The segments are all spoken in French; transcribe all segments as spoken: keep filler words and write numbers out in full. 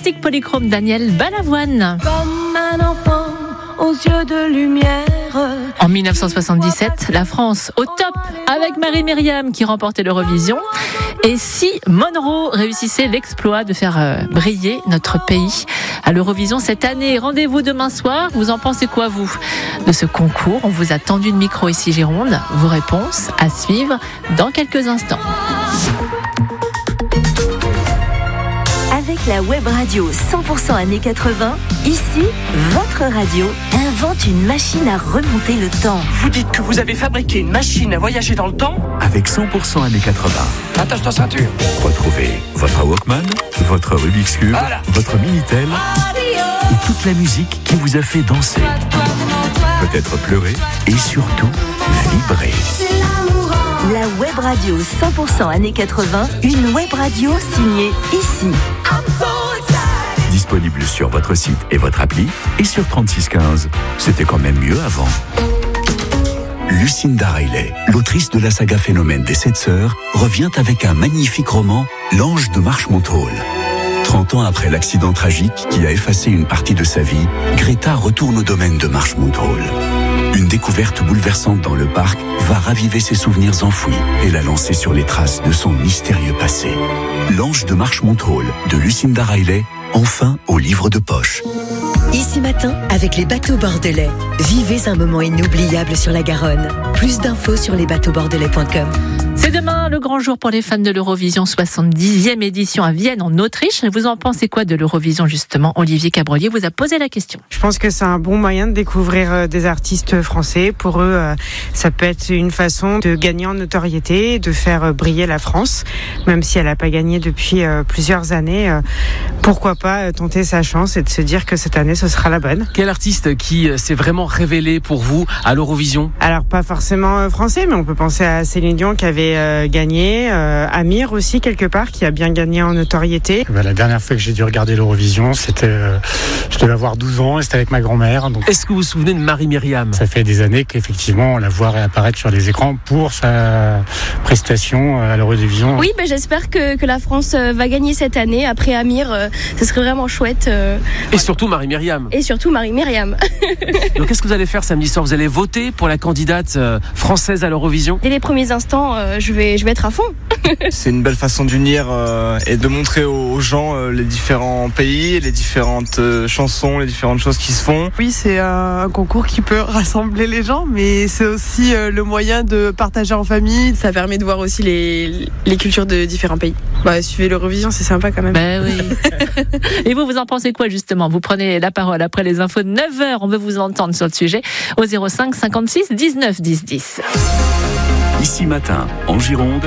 Fantastique Polychrome, Daniel Balavoine. Comme un enfant aux yeux de lumière. En dix-neuf cent soixante-dix-sept, la France au top avec Marie-Myriam qui remportait l'Eurovision. Et si Monroe réussissait l'exploit de faire euh, briller notre pays à l'Eurovision cette année. Rendez-vous demain soir. Vous en pensez quoi, vous, de ce concours? On vous a tendu le micro ici, Gironde. Vos réponses à suivre dans quelques instants. Avec la web radio cent pour cent années quatre-vingts, ici, votre radio invente une machine à remonter le temps. Vous dites que vous avez fabriqué une machine à voyager dans le temps? Avec cent pour cent années quatre-vingts. Attache ta ceinture. Retrouvez votre Walkman, votre Rubik's Cube, voilà. Votre Minitel et toute la musique qui vous a fait danser, peut-être pleurer et surtout vibrer. La web radio cent pour cent années quatre-vingts, une web radio signée ici. Disponible sur votre site et votre appli et sur trente-six quinze. C'était quand même mieux avant. Lucinda Riley, l'autrice de la saga Phénomène des Sept Sœurs, revient avec un magnifique roman, L'Ange de Marchmont Hall. trente ans après l'accident tragique qui a effacé une partie de sa vie, Greta retourne au domaine de Marchmont Hall. Une découverte bouleversante dans le parc va raviver ses souvenirs enfouis et la lancer sur les traces de son mystérieux passé. L'Ange de Marchmont Hall de Lucinda Riley, enfin au livre de poche. Ici Matin, avec les bateaux bordelais. Vivez un moment inoubliable sur la Garonne. Plus d'infos sur les bateaux bordelais point com. C'est demain le grand jour pour les fans de l'Eurovision, soixante-dixième édition à Vienne en Autriche. Vous en pensez quoi de l'Eurovision justement? Olivier Cabrelier vous a posé la question. Je pense que c'est un bon moyen de découvrir des artistes français. Pour eux, ça peut être une façon de gagner en notoriété, de faire briller la France, même si elle n'a pas gagné depuis plusieurs années. Pourquoi pas tenter sa chance et de se dire que cette année, ce sera la bonne. Quel artiste qui s'est vraiment révélé pour vous à l'Eurovision? Alors, pas forcément français, mais on peut penser à Céline Dion qui avait euh, gagné, euh, Amir aussi quelque part qui a bien gagné en notoriété. Bah, la dernière fois que j'ai dû regarder l'Eurovision, c'était, euh, je devais avoir douze ans et c'était avec ma grand-mère. Donc... Est-ce que vous vous souvenez de Marie-Myriam? Ça fait des années qu'effectivement on la voit réapparaître sur les écrans pour sa prestation à l'Eurovision. Oui, bah, j'espère que, que la France va gagner cette année. Après Amir, euh, ce serait vraiment chouette. Euh... Et surtout Marie-Myriam. Et surtout Marie-Myriam. Donc qu'est-ce que vous allez faire samedi soir? Vous allez voter pour la candidate euh, française à l'Eurovision? Dès les premiers instants, euh, je vais, je vais être à fond. C'est une belle façon d'unir euh, et de montrer aux gens euh, les différents pays, les différentes euh, chansons, les différentes choses qui se font. Oui, c'est un concours qui peut rassembler les gens, mais c'est aussi euh, le moyen de partager en famille. Ça permet de voir aussi les, les cultures de différents pays. Bah, suivez l'Eurovision, c'est sympa quand même. Ben oui. Et vous, vous en pensez quoi justement? Vous prenez la parole après les infos de neuf heures. On veut vous entendre sur le sujet au zéro cinq cinquante-six dix-neuf dix dix. Ici Matin, en Gironde,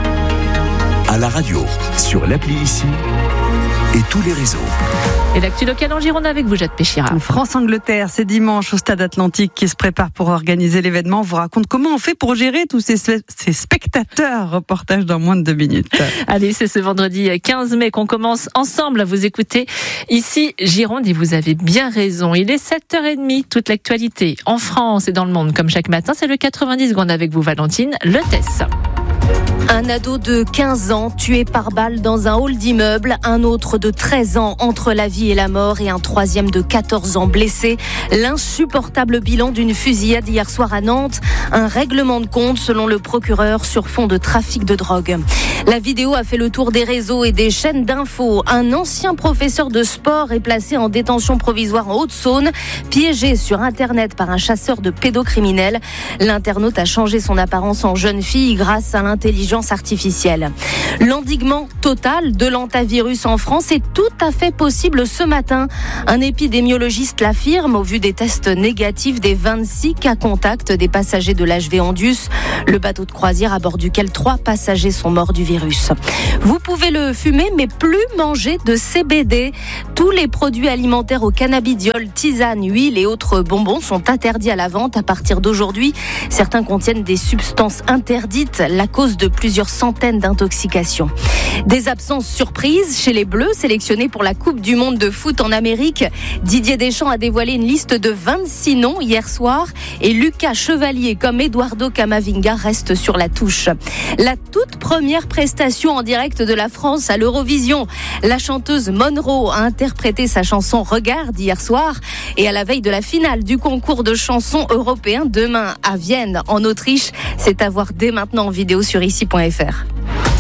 à la radio, sur l'appli Ici et tous les réseaux. Et l'actu locale en Gironde avec vous, Jade Péchira. France-Angleterre, c'est dimanche au Stade Atlantique qui se prépare pour organiser l'événement. On vous raconte comment on fait pour gérer tous ces, ces spectateurs. Reportage dans moins de deux minutes. Allez, c'est ce vendredi quinze mai qu'on commence ensemble à vous écouter ici Gironde et vous avez bien raison. Il est sept heures trente, toute l'actualité en France et dans le monde comme chaque matin. C'est le quatre-vingt-dix secondes avec vous, Valentine Leutesse. Un ado de quinze ans tué par balle dans un hall d'immeuble, un autre de treize ans entre la vie et la mort et un troisième de quatorze ans blessé. L'insupportable bilan d'une fusillade hier soir à Nantes. Un règlement de compte selon le procureur sur fond de trafic de drogue. La vidéo a fait le tour des réseaux et des chaînes d'infos. Un ancien professeur de sport est placé en détention provisoire en Haute-Saône, piégé sur Internet par un chasseur de pédocriminels. L'internaute a changé son apparence en jeune fille grâce à l'intelligence artificielle. L'endiguement total de l'hantavirus en France est tout à fait possible ce matin. Un épidémiologiste l'affirme au vu des tests négatifs des vingt-six cas contacts des passagers de l'H V Andus, le bateau de croisière à bord duquel trois passagers sont morts du virus. Vous pouvez le fumer mais plus manger de C B D. Tous les produits alimentaires au cannabidiol, tisanes, huiles et autres bonbons sont interdits à la vente à partir d'aujourd'hui. Certains contiennent des substances interdites. La cause de plusieurs centaines d'intoxications. Des absences surprises chez les Bleus, sélectionnés pour la Coupe du Monde de foot en Amérique. Didier Deschamps a dévoilé une liste de vingt-six noms hier soir et Lucas Chevalier comme Eduardo Camavinga reste sur la touche. La toute première prestation en direct de la France à l'Eurovision. La chanteuse Monroe a interprété sa chanson Regarde hier soir et à la veille de la finale du concours de chansons européen demain à Vienne en Autriche. C'est à voir dès maintenant en vidéo sur ici point f r.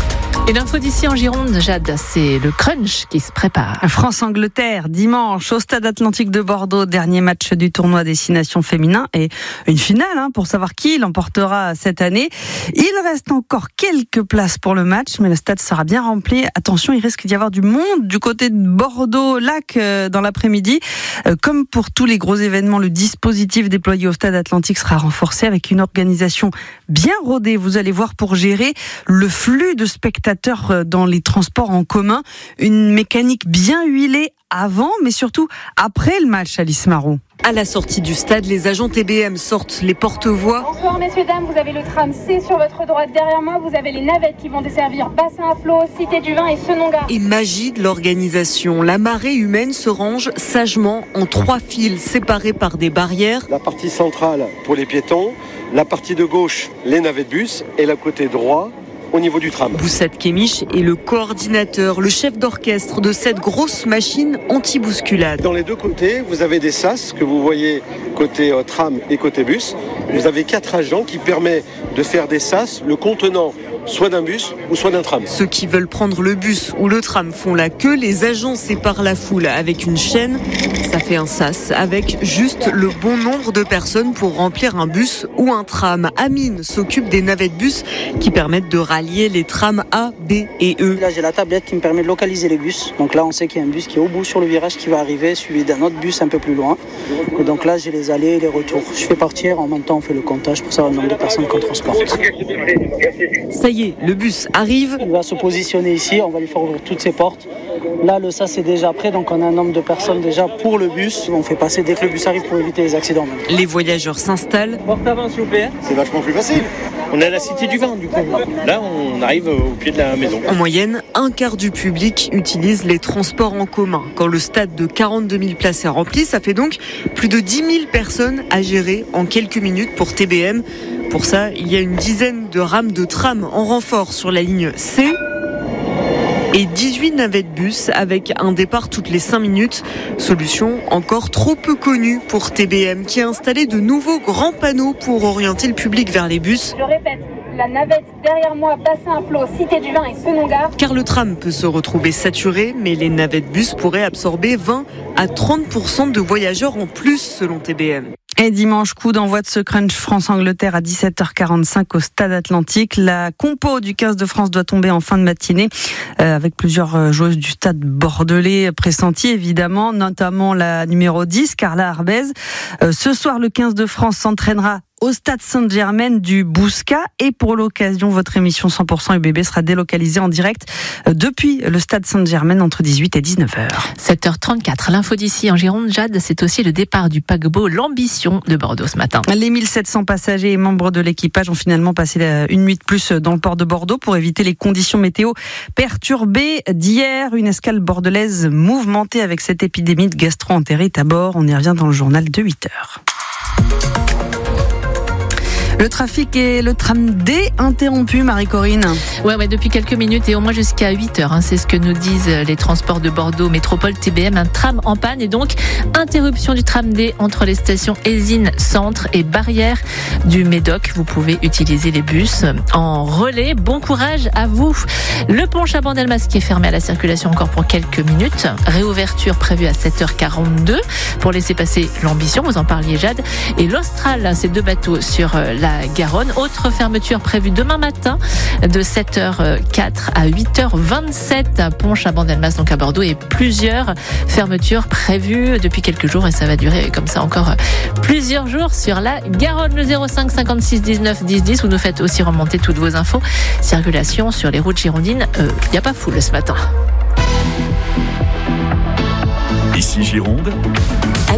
Et l'info d'ici en Gironde, Jade, c'est le crunch qui se prépare. France-Angleterre, dimanche, au Stade Atlantique de Bordeaux, dernier match du tournoi Destination Féminin et une finale hein, pour savoir qui l'emportera cette année. Il reste encore quelques places pour le match, mais le stade sera bien rempli. Attention, il risque d'y avoir du monde du côté de Bordeaux-Lac euh, dans l'après-midi. Euh, comme pour tous les gros événements, le dispositif déployé au Stade Atlantique sera renforcé avec une organisation bien rodée. Vous allez voir pour gérer le flux de spectateurs dans les transports en commun, une mécanique bien huilée avant, mais surtout après le match, Alice Marot. À la sortie du stade, les agents T B M sortent les porte-voix. Bonsoir messieurs, dames, vous avez le tram C sur votre droite. Derrière moi, vous avez les navettes qui vont desservir Bassin à Flot, Cité du Vin et Senonga. Et magie de l'organisation, la marée humaine se range sagement en trois files séparées par des barrières. La partie centrale pour les piétons, la partie de gauche, les navettes bus et la côté droit, au niveau du tram. Boussette Kémich est le coordinateur, le chef d'orchestre de cette grosse machine anti-bousculade. Dans les deux côtés, vous avez des sas que vous voyez côté euh, tram et côté bus. Vous avez quatre agents qui permettent de faire des sas, le contenant soit d'un bus ou soit d'un tram. Ceux qui veulent prendre le bus ou le tram font la queue. Les agents séparent la foule avec une chaîne. Ça fait un sas avec juste le bon nombre de personnes pour remplir un bus ou un tram. Amine s'occupe des navettes bus qui permettent de rallier les trams A, B et E. Là, j'ai la tablette qui me permet de localiser les bus. Donc là, on sait qu'il y a un bus qui est au bout sur le virage qui va arriver, suivi d'un autre bus un peu plus loin. Et donc là, j'ai les allées et les retours. Je fais partir, en même temps, on fait le comptage pour savoir le nombre de personnes qu'on transporte. Ça y est, le bus arrive. Il va se positionner ici, on va lui faire ouvrir toutes ses portes. Là, le sas est déjà prêt, donc on a un nombre de personnes déjà pour le bus. On fait passer dès que le bus arrive pour éviter les accidents. Les voyageurs s'installent. Porte avant, s'il vous plaît. C'est vachement plus facile. On est à la Cité du Vin, du coup. Là, on arrive au pied de la maison. En moyenne, un quart du public utilise les transports en commun. Quand le stade de quarante-deux mille places est rempli, ça fait donc plus de dix mille personnes à gérer en quelques minutes pour T B M. Pour ça, il y a une dizaine de rames de tram en renfort sur la ligne C et dix-huit navettes bus avec un départ toutes les cinq minutes. Solution encore trop peu connue pour T B M qui a installé de nouveaux grands panneaux pour orienter le public vers les bus. Je répète, la navette derrière moi, Bassin à Flot, Cité du Vin et Senonga. Car le tram peut se retrouver saturé, mais les navettes bus pourraient absorber vingt à trente pour cent de voyageurs en plus selon T B M. Et dimanche, coup d'envoi de ce crunch France-Angleterre à dix-sept heures quarante-cinq au Stade Atlantique. La compo du quinze de France doit tomber en fin de matinée euh, avec plusieurs joueuses du Stade bordelais pressenties évidemment, notamment la numéro dix, Carla Arbez. Euh, ce soir, le quinze de France s'entraînera au Stade Saint-Germain du Bouscat. Et pour l'occasion, votre émission cent pour cent U B B sera délocalisée en direct depuis le Stade Saint-Germain entre dix-huit et dix-neuf heures. sept heures trente-quatre, l'info d'ici en Gironde, Jade, c'est aussi le départ du paquebot L'Ambition de Bordeaux ce matin. Les mille sept cents passagers et membres de l'équipage ont finalement passé une nuit de plus dans le port de Bordeaux pour éviter les conditions météo perturbées d'hier. Une escale bordelaise mouvementée avec cette épidémie de gastro-entérite à bord. On y revient dans le journal de huit heures. Le trafic et le tram D interrompu, Marie-Corinne. Ouais, ouais, depuis quelques minutes et au moins jusqu'à huit heures. Hein, c'est ce que nous disent les transports de Bordeaux Métropole T B M. Un tram en panne et donc interruption du tram D entre les stations Ésine Centre et Barrière du Médoc. Vous pouvez utiliser les bus en relais. Bon courage à vous. Le pont Chabandelmas qui est fermé à la circulation encore pour quelques minutes. Réouverture prévue à sept heures quarante-deux pour laisser passer l'Ambition. Vous en parliez, Jade. Et l'Austral, ces deux bateaux sur la Garonne. Autre fermeture prévue demain matin de sept heures quatre à huit heures vingt-sept à pont Chabandelmas donc à Bordeaux et plusieurs fermetures prévues depuis quelques jours et ça va durer comme ça encore plusieurs jours sur la Garonne. Le zéro cinq cinquante-six dix-neuf dix dix, vous nous faites aussi remonter toutes vos infos. Circulation sur les routes girondines, il euh, n'y a pas foule ce matin. Ici Gironde.